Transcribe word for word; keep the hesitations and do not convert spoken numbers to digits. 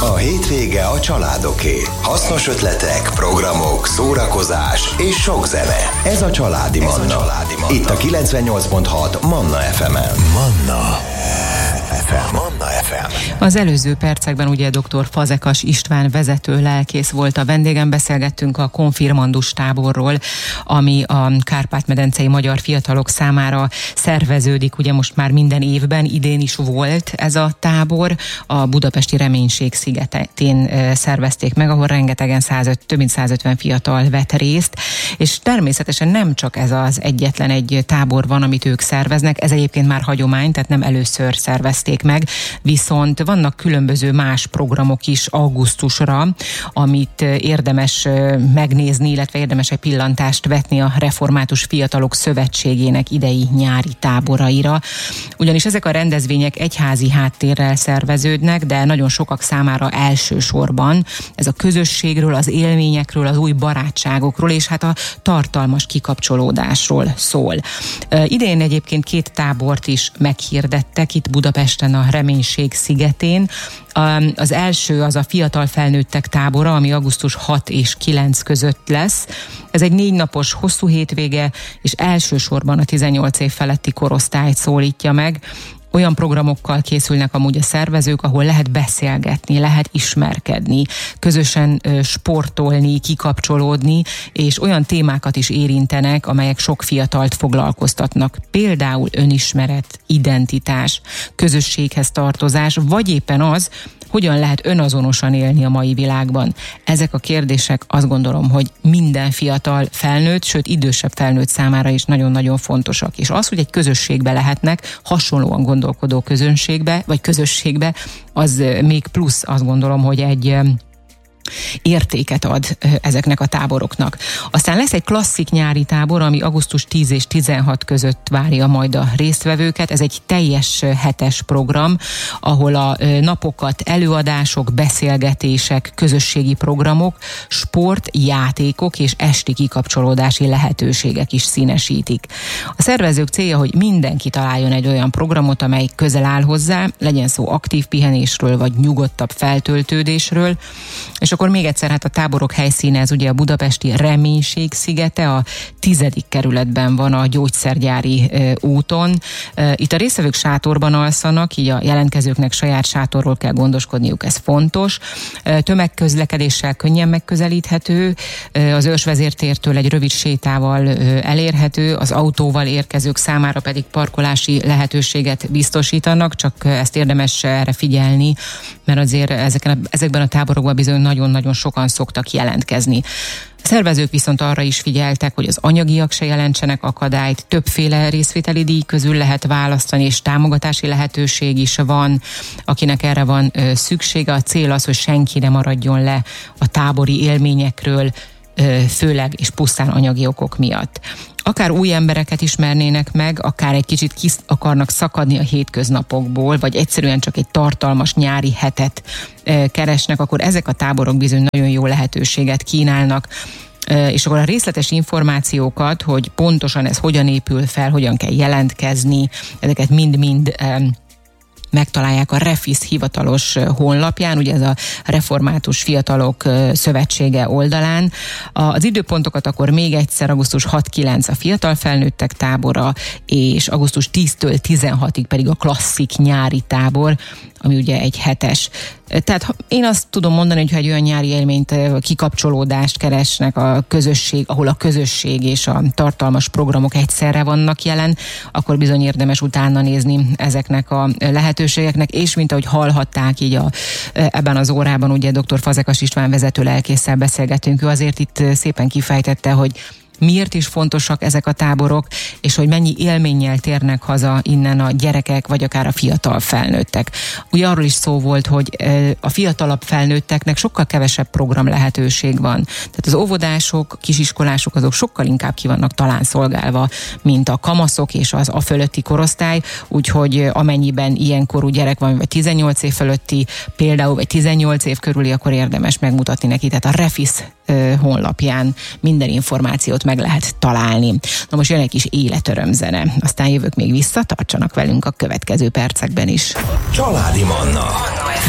A hétvége a családoké. Hasznos ötletek, programok, szórakozás és sok zene. Ez a Családi Manna. A Családi Manna. Itt a kilencvennyolc pont hat Manna ef em-en. Manna ef em. Manna ef em. Az előző percekben ugye dr. Fazekas István vezető lelkész volt a vendégem, beszélgettünk a konfirmandus táborról, ami a Kárpát-medencei magyar fiatalok számára szerveződik, ugye most már minden évben, idén is volt ez a tábor, a budapesti Reménység szigetén szervezték meg, ahol rengetegen százöt, több mint százötven fiatal vett részt, és természetesen nem csak ez az egyetlen egy tábor van, amit ők szerveznek, ez egyébként már hagyomány, tehát nem először szervezték meg, viszont vannak különböző más programok is augusztusra, amit érdemes megnézni, illetve érdemes egy pillantást vetni a Református Fiatalok Szövetségének idei nyári táboraira. Ugyanis ezek a rendezvények egyházi háttérrel szerveződnek, de nagyon sokak számára elsősorban ez a közösségről, az élményekről, az új barátságokról, és hát a tartalmas kikapcsolódásról szól. Idén egyébként két tábort is meghirdettek itt Budapesten a Reménység szigetén. Az első az a fiatal felnőttek tábora, ami augusztus hat és kilenc között lesz. Ez egy négy napos hosszú hétvége, és elsősorban a tizennyolc év feletti korosztályt szólítja meg. Olyan programokkal készülnek amúgy a szervezők, ahol lehet beszélgetni, lehet ismerkedni, közösen sportolni, kikapcsolódni, és olyan témákat is érintenek, amelyek sok fiatalt foglalkoztatnak. Például önismeret, identitás, közösséghez tartozás, vagy éppen az, hogyan lehet önazonosan élni a mai világban. Ezek a kérdések azt gondolom, hogy minden fiatal felnőtt, sőt idősebb felnőtt számára is nagyon-nagyon fontosak. És az, hogy egy közösségbe lehetnek, hasonlóan gondolkodó közönségbe, vagy közösségbe, az még plusz, azt gondolom, hogy egy értéket ad ezeknek a táboroknak. Aztán lesz egy klasszik nyári tábor, ami augusztus tíz és tizenhat között várja majd a résztvevőket. Ez egy teljes hetes program, ahol a napokat előadások, beszélgetések, közösségi programok, sport, játékok és esti kikapcsolódási lehetőségek is színesítik. A szervezők célja, hogy mindenki találjon egy olyan programot, amely közel áll hozzá, legyen szó aktív pihenésről vagy nyugodtabb feltöltődésről, és akkor még egyszer, hát a táborok helyszíne, ez ugye a budapesti Reménység szigete, a tizedik kerületben van a gyógyszergyári e, úton. E, itt a résztvevők sátorban alszanak, így a jelentkezőknek saját sátorról kell gondoskodniuk, ez fontos. E, tömegközlekedéssel könnyen megközelíthető, e, az őrsvezértértől egy rövid sétával e, elérhető, az autóval érkezők számára pedig parkolási lehetőséget biztosítanak, csak ezt érdemes erre figyelni, mert azért ezeken a, ezekben a táborokban bizony nagyon-nagyon sokan szoktak jelentkezni. A szervezők viszont arra is figyeltek, hogy az anyagiak se jelentsenek akadályt, többféle részvételi díj közül lehet választani, és támogatási lehetőség is van, akinek erre van ö, szüksége. A cél az, hogy senki ne maradjon le a tábori élményekről, ö, főleg és pusztán anyagi okok miatt. Akár új embereket ismernének meg, akár egy kicsit ki akarnak szakadni a hétköznapokból, vagy egyszerűen csak egy tartalmas nyári hetet e, keresnek, akkor ezek a táborok bizony nagyon jó lehetőséget kínálnak. E, és akkor a részletes információkat, hogy pontosan ez hogyan épül fel, hogyan kell jelentkezni, ezeket mind-mind e, megtalálják a Refis hivatalos honlapján, ugye ez a Református Fiatalok Szövetsége oldalán. Az időpontokat akkor még egyszer: augusztus hat-kilenc a fiatal felnőttek tábora, és augusztus tíztől tizenhatig pedig a klasszik nyári tábor, ami ugye egy hetes. Tehát én azt tudom mondani, hogy ha egy olyan nyári élményt, kikapcsolódást keresnek a közösség, ahol a közösség és a tartalmas programok egyszerre vannak jelen, akkor bizony érdemes utána nézni ezeknek a lehetőségeknek, és mint ahogy hallhatták így a, ebben az órában, ugye dr. Fazekas István vezető lelkésszel beszélgetünk, ő azért itt szépen kifejtette, hogy miért is fontosak ezek a táborok, és hogy mennyi élménnyel térnek haza innen a gyerekek, vagy akár a fiatal felnőttek. Ugye arról is szó volt, hogy a fiatalabb felnőtteknek sokkal kevesebb program lehetőség van. Tehát az óvodások, kisiskolások azok sokkal inkább ki vannak talán szolgálva, mint a kamaszok és az a fölötti korosztály, úgyhogy amennyiben ilyen korú gyerek van, vagy tizennyolc év fölötti, például vagy tizennyolc év körüli, akkor érdemes megmutatni neki. Tehát a Refis honlapján minden információt meg lehet találni. Na most jön egy kis életörömzene, aztán jövök még vissza, tartsanak velünk a következő percekben is. Családi Manna.